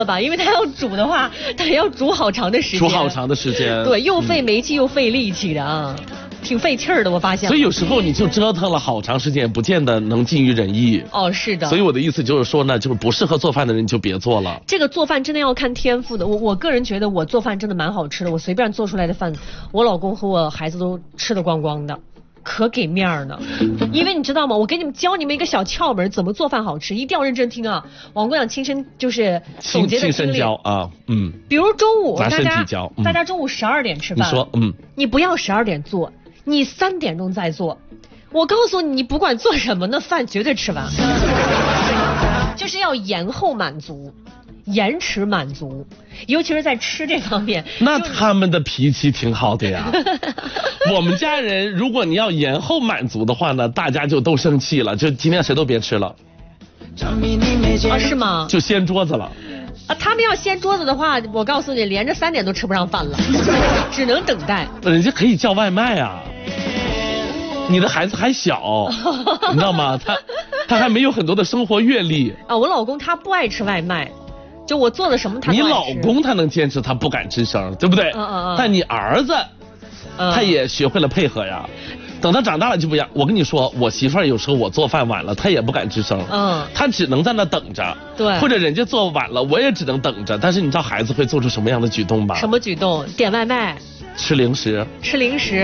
吧，因为它要煮的话，它要煮好长的时间。 煮好长的时间。 对，又费煤气又费力气的啊，挺费气儿的，我发现。 所以有时候你就折腾了好长时间，不见得能尽于人意。 哦，是的。 所以我的意思就是说呢，就是不适合做饭的人就别做了。 这个做饭真的要看天赋的。我个人觉得我做饭真的蛮好吃的，我随便做出来的饭，我老公和我孩子都吃得光光的。可给面儿呢，因为你知道吗？我给你们教你们一个小窍门，怎么做饭好吃，一定要认真听啊！王姑娘亲身就是总结的经历。亲身教啊， 比如中午咱身体教， 大家中午12点吃饭， 你说， 你不要12点做，你3点钟再做。我告诉你，你不管做什么，那饭绝对吃完。就是要延后满足。延迟满足，尤其是在吃这方面。 那他们的脾气挺好的呀。我们家人，如果你要延后满足的话呢，大家就都生气了，就今天谁都别吃了。 啊，是吗？ 就掀桌子了。 啊，他们要掀桌子的话，我告诉你，连着3点都吃不上饭了，只能等待。 人家可以叫外卖啊。你的孩子还小，你知道吗？他还没有很多的生活阅历。 啊，我老公他不爱吃外卖。就我做了什么他都爱吃。 你老公他能坚持，他不敢吱声，对不对？但你儿子，他也学会了配合呀。等他长大了就不一样。我跟你说，我媳妇儿有时候我做饭晚了，她也不敢吱声。她只能在那等着。 对。 或者人家做晚了，我也只能等着。但是你知道孩子会做出什么样的举动吧？ 什么举动？点外卖。 吃零食。 吃零食。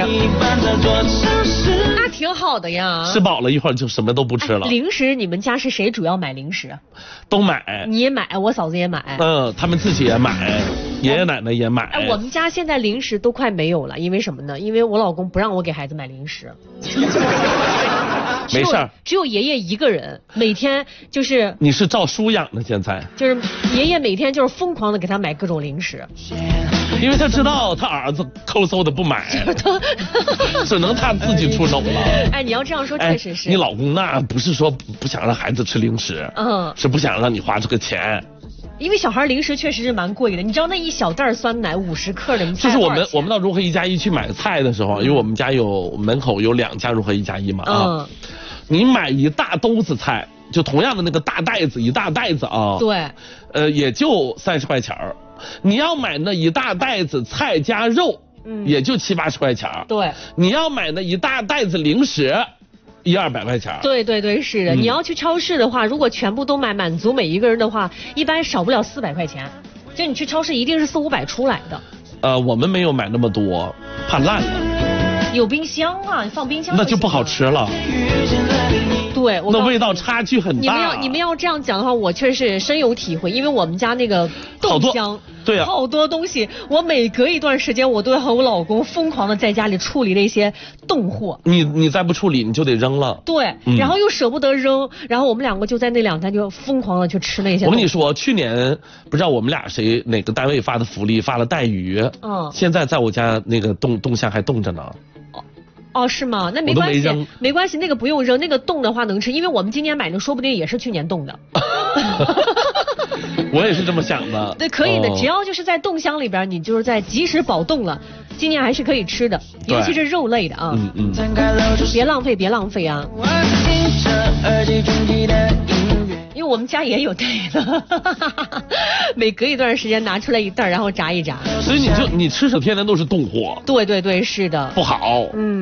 那挺好的呀。 吃饱了一会儿就什么都不吃了。 零食你们家是谁主要买零食？ 都买。 你也买，我嫂子也买。 他们自己也买，爷爷奶奶也买。 我们家现在零食都快没有了，因为什么呢？因为我老公不让我给孩子买零食。 没事儿， 只有爷爷一个人，每天就是。 你是照书养的，现在。 就是爷爷每天就是疯狂的给他买各种零食。 因为他知道他儿子抠搜的不买，只能他自己出手了。 哎，你要这样说确实是。 你老公那不是说不想让孩子吃零食，是不想让你花这个钱。 因为小孩零食确实是蛮贵的，你知道那一小袋酸奶50克的，你就是我们到如何1+1去买菜的时候，因为我们家门口有2家如何1+1嘛你买一大兜子菜，就同样的那个大袋子一大袋子啊， 对， 也就30块钱儿。你要买那一大袋子菜加肉，也就70-80块钱儿。 对， 你要买那一大袋子零食，100-200块钱。 对对对，是的。你要去超市的话，如果全部都买满足每一个人的话，一般少不了400块钱。就你去超市一定是400-500出来的。 我们没有买那么多，怕烂了。 有冰箱啊，你放冰箱那就不好吃了。 对， 那味道差距很大。 你们要这样讲的话，我确实深有体会，因为我们家那个冻箱， 对啊， 好多东西，我每隔一段时间，我都要和我老公疯狂的在家里处理那些冻货。你再不处理，你就得扔了。 对，然后又舍不得扔，然后我们2个就在那2天就疯狂的去吃那些。 我跟你说，去年不知道我们俩哪个单位发的福利，发了带鱼，现在在我家那个冻箱还冻着呢。 哦，是吗？那没关系，没关系，那个不用扔，那个冻的话能吃，因为我们今年买的说不定也是去年冻的。 我也是这么想的。 对，可以的，只要就是在冻箱里边，你就是在及时保冻了，今年还是可以吃的，尤其是肉类的啊。别浪费，别浪费啊！因为我们家也有袋子，每隔一段时间拿出来一袋，然后炸一炸。 所以你吃的天天都是冻货。 对对对，是的。 不好。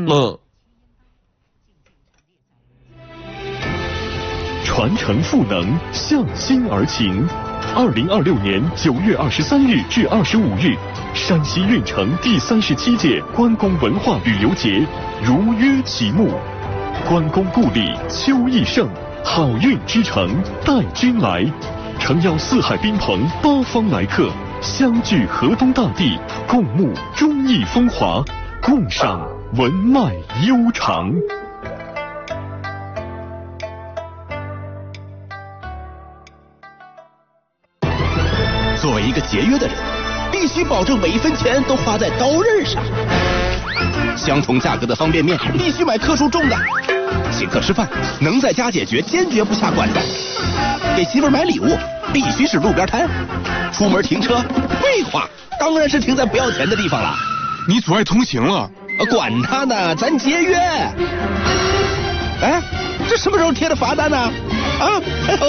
传承赋能，向心而行。2026年9月23日至25日，山西运城第37届关公文化旅游节如约启幕。关公故里秋意盛，好运之城带君来。诚邀四海宾朋8方来客，相聚河东大地，共沐忠义风华，共赏文脉悠长。 作为一个节约的人，必须保证每一分钱都花在刀刃上。相同价格的方便面必须买克数重的。请客吃饭能在家解决，坚决不下馆子。给媳妇买礼物必须是路边摊。出门停车，废话，当然是停在不要钱的地方了。 你阻碍通行了。 管他呢，咱节约。哎，这什么时候贴的罚单呢？啊？